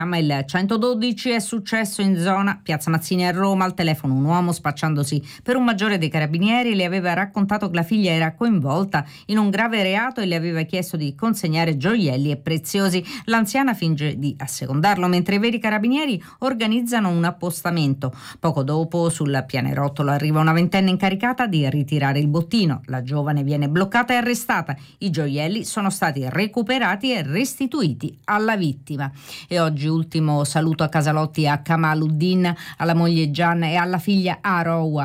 Ma il 112 è successo in zona Piazza Mazzini a Roma. Al telefono un uomo, spacciandosi per un maggiore dei carabinieri, le aveva raccontato che la figlia era coinvolta in un grave reato e le aveva chiesto di consegnare gioielli e preziosi. L'anziana finge di assecondarlo mentre i veri carabinieri organizzano un appostamento. Poco dopo sul pianerottolo arriva una ventenne incaricata di ritirare il bottino. La giovane viene bloccata e arrestata. I gioielli sono stati recuperati e restituiti alla vittima. E oggi ultimo saluto a Casalotti, a Kamaluddin, alla moglie Gian e alla figlia Aroua,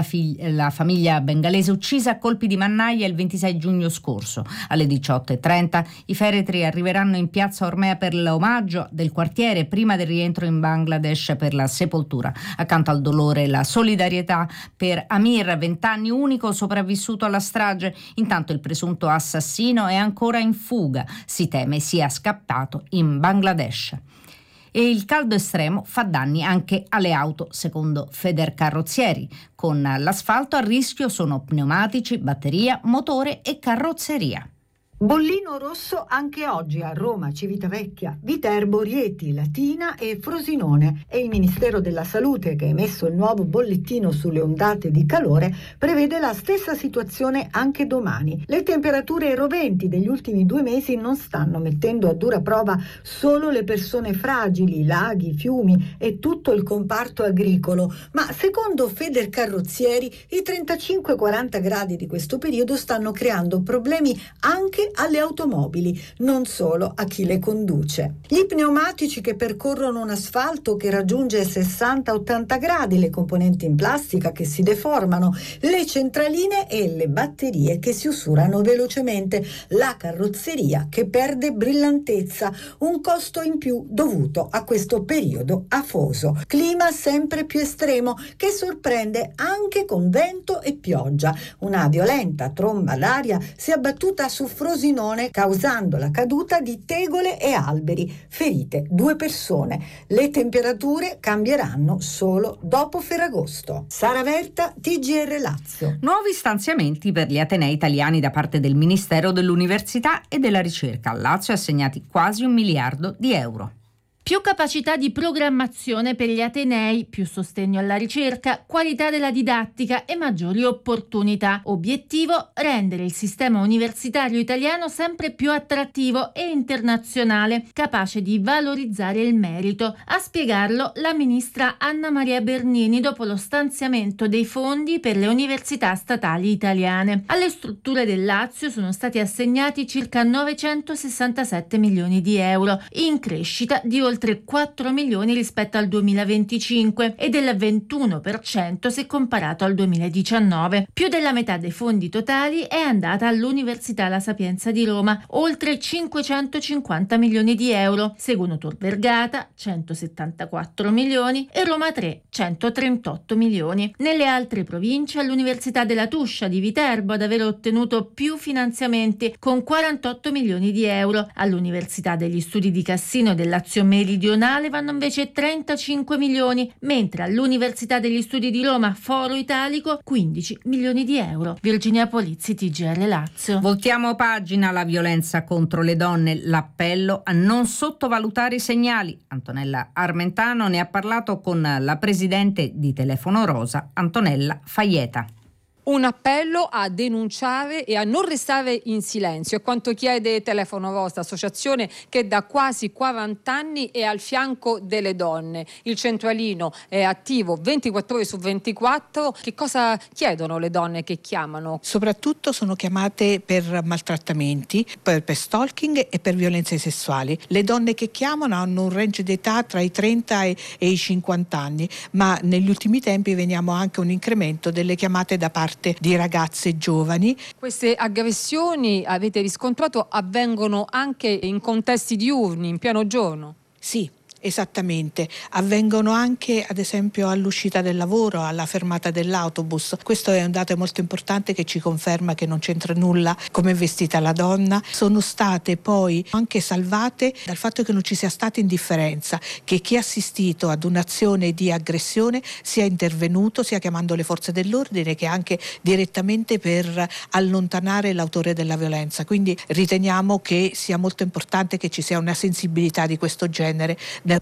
la famiglia bengalese uccisa a colpi di mannaia il 26 giugno scorso. Alle 18:30 i feretri arriveranno in piazza Ormea per l'omaggio del quartiere prima del rientro in Bangladesh per la sepoltura. Accanto al dolore la solidarietà per Amir, 20 anni, unico sopravvissuto alla strage. Intanto il presunto assassino è ancora in fuga, si teme sia scappato in Bangladesh. E il caldo estremo fa danni anche alle auto, secondo Federcarrozzieri. Con l'asfalto a rischio sono pneumatici, batteria, motore e carrozzeria. Bollino rosso anche oggi a Roma, Civitavecchia, Viterbo, Rieti, Latina e Frosinone. E il Ministero della Salute, che ha emesso il nuovo bollettino sulle ondate di calore, prevede la stessa situazione anche domani. Le temperature roventi degli ultimi 2 mesi non stanno mettendo a dura prova solo le persone fragili, laghi, fiumi e tutto il comparto agricolo, ma secondo Federcarrozzieri i 35-40 gradi di questo periodo stanno creando problemi anche alle automobili, non solo a chi le conduce. Gli pneumatici che percorrono un asfalto che raggiunge 60-80 gradi, le componenti in plastica che si deformano, le centraline e le batterie che si usurano velocemente, la carrozzeria che perde brillantezza, un costo in più dovuto a questo periodo afoso. Clima sempre più estremo che sorprende anche con vento e pioggia. Una violenta tromba d'aria si è abbattuta su Frosinone causando la caduta di tegole e alberi, ferite 2 persone. Le temperature cambieranno solo dopo Ferragosto. Sara Verta, TGR Lazio. Nuovi stanziamenti per gli atenei italiani da parte del Ministero dell'Università e della Ricerca. Al Lazio assegnati quasi 1 miliardo di euro. Più capacità di programmazione per gli atenei, più sostegno alla ricerca, qualità della didattica e maggiori opportunità. Obiettivo: rendere il sistema universitario italiano sempre più attrattivo e internazionale, capace di valorizzare il merito. A spiegarlo la ministra Anna Maria Bernini dopo lo stanziamento dei fondi per le università statali italiane. Alle strutture del Lazio sono stati assegnati circa 967 milioni di euro, in crescita di oltre 4 milioni rispetto al 2025 e del 21% se comparato al 2019. Più della metà dei fondi totali è andata all'Università La Sapienza di Roma, oltre 550 milioni di euro, seguono Tor Vergata 174 milioni e Roma 3 138 milioni. Nelle altre province all'Università della Tuscia di Viterbo ad aver ottenuto più finanziamenti con 48 milioni di euro. All'Università degli Studi di Cassino e del Lazio Meridionale vanno invece 35 milioni, mentre all'Università degli Studi di Roma Foro Italico 15 milioni di euro. Virginia Polizzi, TGR Lazio. Voltiamo pagina: la violenza contro le donne, l'appello a non sottovalutare i segnali. Antonella Armentano ne ha parlato con la presidente di Telefono Rosa, Antonella Faieta. Un appello a denunciare e a non restare in silenzio, è quanto chiede Telefono Rosa, associazione che da quasi 40 anni è al fianco delle donne. Il centralino è attivo 24 ore su 24. Che cosa chiedono le donne che chiamano? Soprattutto sono chiamate per maltrattamenti, per stalking e per violenze sessuali. Le donne che chiamano hanno un range d'età tra i 30 e i 50 anni, ma negli ultimi tempi vediamo anche un incremento delle chiamate da parte di ragazze giovani. Queste aggressioni, avete riscontrato, avvengono anche in contesti diurni, in pieno giorno? Sì. Esattamente, avvengono anche ad esempio all'uscita del lavoro, alla fermata dell'autobus. Questo è un dato molto importante che ci conferma che non c'entra nulla come è vestita la donna. Sono state poi anche salvate dal fatto che non ci sia stata indifferenza, che chi ha assistito ad un'azione di aggressione sia intervenuto, sia chiamando le forze dell'ordine che anche direttamente per allontanare l'autore della violenza. Quindi riteniamo che sia molto importante che ci sia una sensibilità di questo genere